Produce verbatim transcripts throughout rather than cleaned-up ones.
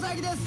正明です。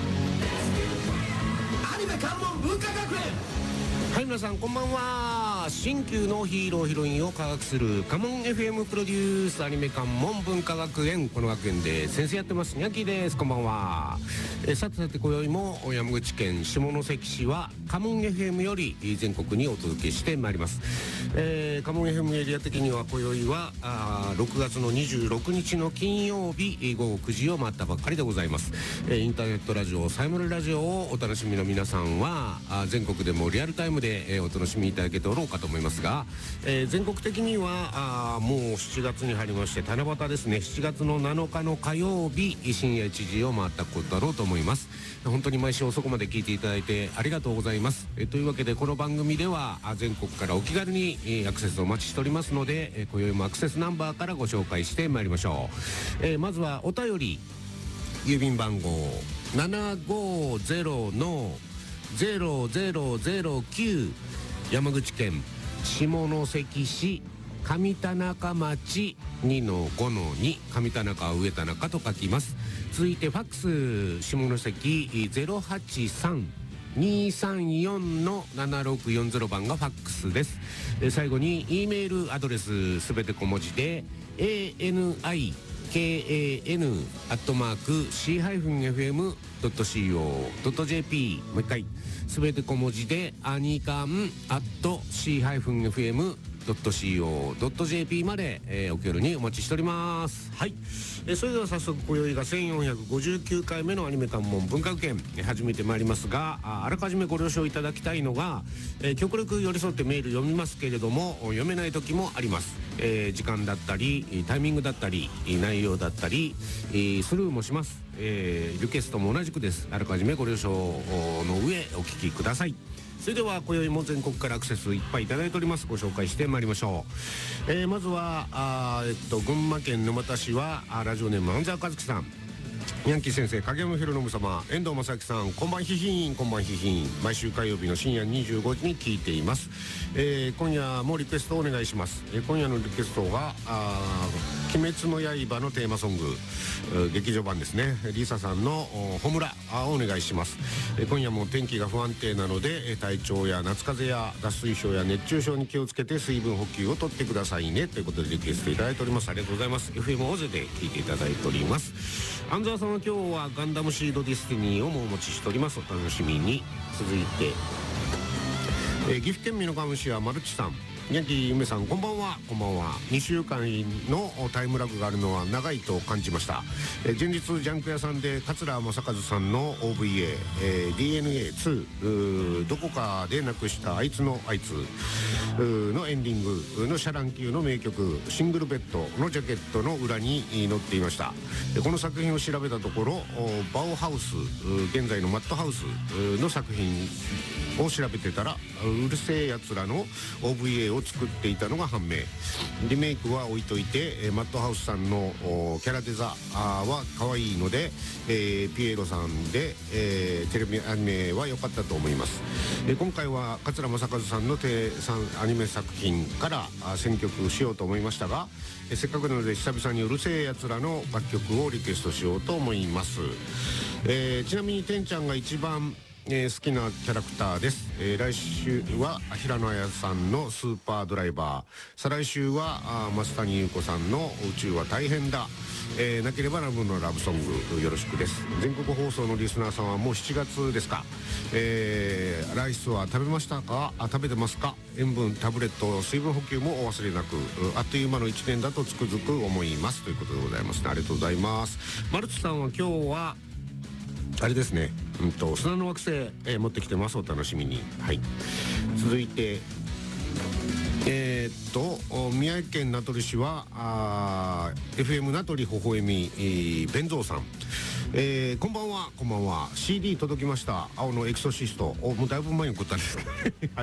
アニメ関門文化学園。 はい、皆さんこんばんは。新旧のヒーローヒロインを科学するカモン エフエム プロデュースアニメ関門文化学園、この学園で先生やってますニャキです。こんばんは。えさてさて今宵も山口県下関市はカモン エフエム より全国にお届けしてまいります。えー、カモン エフエム エリア的には今宵はあろくがつのにじゅうろくにちの金曜日ごごくじを回ったばっかりでございます。えー、インターネットラジオサイマルラジオをお楽しみの皆さんはあ全国でもリアルタイムで、えー、お楽しみいただけておろうかと思いますが、えー、全国的にはあもうしちがつに入りまして七夕ですね。しちがつのなのかの火曜日深夜いちじを回ったことだろうと思います。本当に毎週遅くまで聞いていただいてありがとうございます。えー、というわけでこの番組では全国からお気軽にえー、アクセスをお待ちしておりますので、えー、今宵もアクセスナンバーからご紹介してまいりましょう。えー、まずはお便り、郵便番号 ななごゼロのゼロゼロゼロきゅう、山口県下関市上田中町 にのごのに、上田中は上田中と書きます。続いてファックス下関 ゼロはちさんにさんよんのななろくよんゼロ番がファックスです。え最後に E メールアドレスすべて小文字で エーエヌアイケーエーエヌ アットマーク シー エフエム ドット シーオー ドット ジェーピー、 もう一回すべて小文字でアニカン アット シー エフエム ドット シーオー ドット ジェーピー まで、えー、お気軽にお待ちしております。はい、えー、それでは早速今宵がせんよんひゃくごじゅうきゅうかいめのアニメ関門文化学園、えー、始めてまいりますが、 あ, あらかじめご了承いただきたいのが、えー、極力寄り添ってメール読みますけれども読めない時もあります。えー、時間だったりタイミングだったり内容だったり、えー、スルーもします。えー、リクエストも同じくです。あらかじめご了承の上お聞きください。それでは今宵も全国からアクセスいっぱいいただいております。ご紹介してまいりましょう。えー、まずはあ、えっと、群馬県沼田市はあラジオネーム安澤和樹さん、ヤンキー先生、影山博信様、遠藤正樹さん、こんばんひひん、こんばんひひん。毎週火曜日の深夜にじゅうごじに聞いています。えー、今夜もリクエストをお願いします。えー、今夜のリクエストがあ鬼滅の刃のテーマソング、劇場版ですね。リサさんのホムラをお願いします。えー、今夜も天気が不安定なので体調や夏風邪や脱水症や熱中症に気をつけて水分補給をとってくださいねということでリクエストいただいております。ありがとうございます。 エフエム オーゼで聞いていただいております。安澤さんは今日はガンダムシードディスティニーをもお持ちしております。お楽しみに。続いて、えー、岐阜県美濃加茂市はマルチさん、ヤンキーゆめさん、こんばんは。こんばんは。にしゅうかんのタイムラグがあるのは長いと感じました。えー、前日ジャンク屋さんで桂正和さんの オーブイエー、えー、ディーエヌエーツー どこかでなくしたあいつのあいつのエンディングのシャラン級の名曲シングルベッドのジャケットの裏に載っていました。でこの作品を調べたところバウハウス、現在のマットハウスの作品を調べてたらうるせえやつらの オーブイエー を作っていたのが判明。リメイクは置いといてマットハウスさんのキャラデザは可愛いので、えー、ピエロさんで、えー、テレビアニメは良かったと思います。で今回は桂正和さんのテさんアニメ作品から選曲しようと思いましたが、えせっかくなので久々にうるせえやつらの楽曲をリクエストしようと思います。えー、ちなみにてんちゃんが一番えー、好きなキャラクターです。えー、来週は平野綾さんのスーパードライバー、再来週はあ増谷優子さんの宇宙は大変だ、えー、なければラブのラブソングよろしくです。全国放送のリスナーさんはもうしちがつですか。えー、ライスは食べましたか。あ食べてますか。塩分タブレット水分補給もお忘れなく、あっという間のいちねんだとつくづく思いますということでございますね。ありがとうございます。マルツさんは今日はあれですね、うんと砂の惑星、えー、持ってきてます。お楽しみに。はい、続いてえー、っと宮城県名取市はあ エフエム 名取ほほえみ、えー、弁蔵さん、えー、こんばんは。こんばんは。 シーディー 届きました。青のエクソシスト。おもうだいぶ前に送ったんですけど